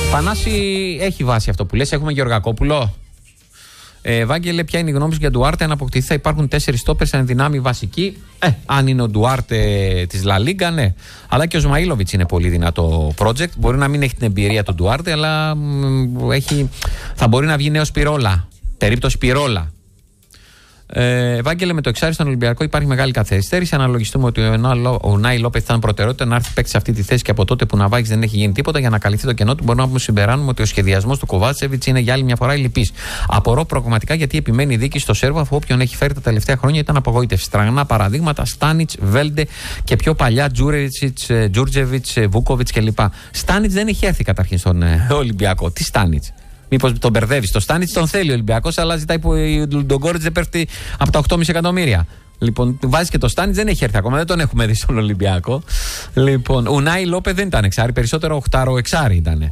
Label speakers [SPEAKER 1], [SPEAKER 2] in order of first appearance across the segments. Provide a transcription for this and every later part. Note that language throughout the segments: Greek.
[SPEAKER 1] Πανάση, έχει βάση αυτό που λες. Έχουμε Γεωργακόπουλο. Βάγγελε, ποια είναι η γνώμη σου για Ντουάρτε? Αν αποκτηθεί, θα υπάρχουν 4 στόπερς εν δυνάμει βασική. Αν είναι ο Ντουάρτε της Λα Λίγκα, ναι. Αλλά και ο Σμαΐλοβιτς είναι πολύ δυνατό project. Μπορεί να μην έχει την εμπειρία του Ντουάρτε, αλλά θα μπορεί να βγει νέος Πυρόλα. Περίπτωση Πυρόλα. Βάγγελε, με το εξάρι στον Ολυμπιακό υπάρχει μεγάλη καθυστέρηση. Αναλογιστούμε ότι ο Νάι Λόπεθ ήταν προτεραιότητα να έρθει παίξει σε αυτή τη θέση και από τότε που Ναβάκης δεν έχει γίνει τίποτα. Για να καλυφθεί το κενό του, μπορούμε να συμπεράνουμε ότι ο σχεδιασμός του Κοβάτσεβιτς είναι για άλλη μια φορά ηλιπής. Απορώ πραγματικά γιατί επιμένει η δίκη στο Σέρβο, αφού όποιον έχει φέρει τα τελευταία χρόνια ήταν απογοήτευση. Στραγνά παραδείγματα, Στάνιτς, Βέλντε και πιο παλιά Τζούρτζεβιτς, Βούκοβιτς κλπ. Στάνιτς δεν έχει έρθει καταρχήν στον Ολυμπιακό. Τι Στάνιτς? Μήπως τον μπερδεύεις? Το Στάνιτς τον θέλει ο Ολυμπιακός, αλλά ζητάει που τον Γκόριτς δεν πέφτει από τα 8,5 εκατομμύρια. Λοιπόν, βάζει και το Στάνιτς, δεν έχει έρθει ακόμα, δεν τον έχουμε δει στον Ολυμπιακό. Λοιπόν, ο Νάι Λόπε δεν ήταν εξάρι, περισσότερο 8 εξάρι ήταν.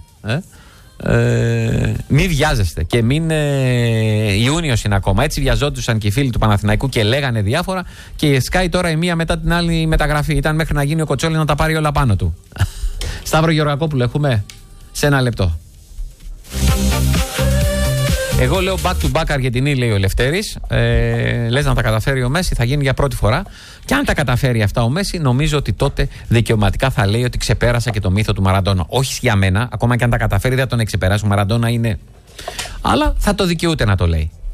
[SPEAKER 1] Μην βιάζεστε και μην. Ιούνιος είναι ακόμα. Έτσι βιαζόντουσαν και οι φίλοι του Παναθηναϊκού και λέγανε διάφορα. Και σκάει τώρα η μία μετά την άλλη μεταγραφή. Ήταν μέχρι να γίνει ο Κοτσόλη να τα πάρει όλα πάνω του. Σταύρο Γεωργακόπουλο, έχουμε σε ένα λεπτό. Εγώ λέω back to back Αργεντινή, λέει ο Λευτέρης. Λες να τα καταφέρει ο Μέση, θα γίνει για πρώτη φορά. Και αν τα καταφέρει αυτά ο Μέση, νομίζω ότι τότε δικαιωματικά θα λέει ότι ξεπέρασα και το μύθο του Μαραντόνα. Όχι για μένα, ακόμα και αν τα καταφέρει, δεν θα τον ξεπεράσει. Ο Μαραντόνα είναι. Αλλά θα το δικαιούται να το λέει.